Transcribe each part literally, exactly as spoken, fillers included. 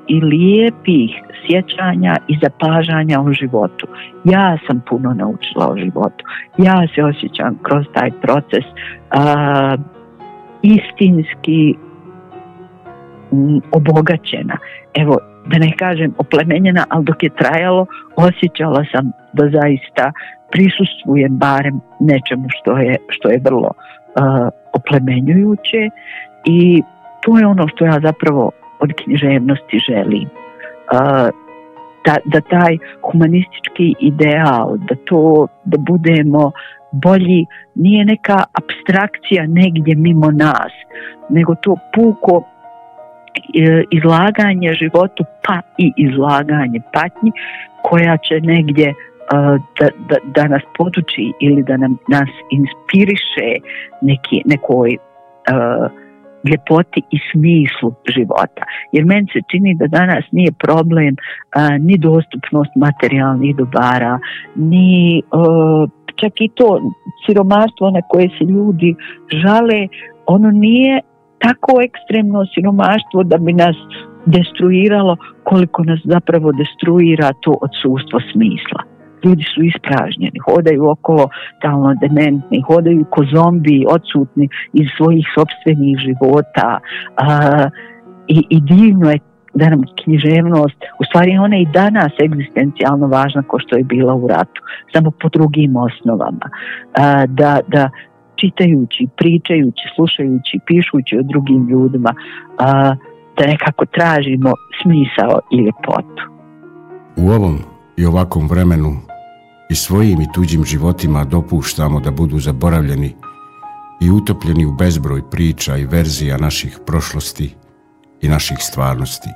i lijepih sjećanja i zapažanja o životu. Ja sam puno naučila o životu. Ja se osjećam kroz taj proces a, istinski m, obogaćena. Evo, da ne kažem oplemenjena, ali dok je trajalo, osjećala sam da zaista prisustvujem barem nečemu što je, što je vrlo uh, oplemenjujuće i to je ono što ja zapravo od književnosti želim. Uh, da, da taj humanistički ideal, da to, da budemo bolji, nije neka apstrakcija negdje mimo nas, nego to puko izlaganje životu pa i izlaganje patnji koja će negdje uh, da, da, da nas poduči ili da nam, nas inspiriše neki, nekoj uh, ljepoti i smislu života. Jer meni se čini da danas nije problem uh, ni dostupnost materijalnih dobara, ni uh, čak i to siromaštvo na koje se ljudi žale, ono nije tako ekstremno siromaštvo da bi nas destruiralo koliko nas zapravo destruira to odsustvo smisla. Ljudi su ispražnjeni, hodaju okolo talno dementni, hodaju ko zombi, odsutni iz svojih sopstvenih života a, i, i divno je da nam književnost, u stvari ona i danas egzistencijalno važna kao što je bila u ratu, samo po drugim osnovama. A, da, da čitajući, pričajući, slušajući, pišući o drugim ljudima, a, da nekako tražimo smisao i ljepotu. U ovom i ovakvom vremenu i svojim i tuđim životima dopuštamo da budu zaboravljeni i utopljeni u bezbroj priča i verzija naših prošlosti i naših stvarnosti.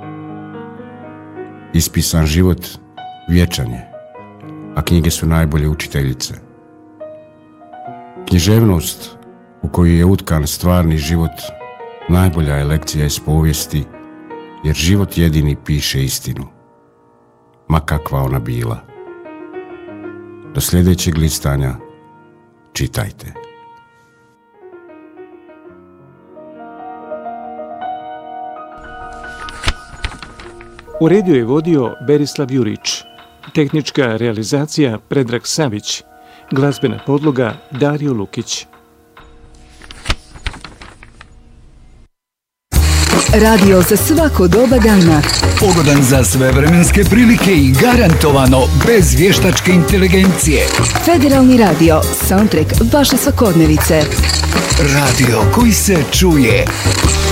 Ispisan život vječan je, a knjige su najbolje učiteljice. Književnost u koju je utkan stvarni život najbolja je lekcija iz povijesti, jer život jedini piše istinu, ma kakva ona bila. Do sljedećeg listanja čitajte. Uredio je vodio Berislav Jurić, tehnička realizacija Predrag Savić, glazbena podloga Dario Lukić. Radio za svako doba dana. Pogodan za sve vremenske prilike i garantovano bez vještačke inteligencije. Federalni radio, soundtrack vaše svakodnevice. Radio koji se čuje.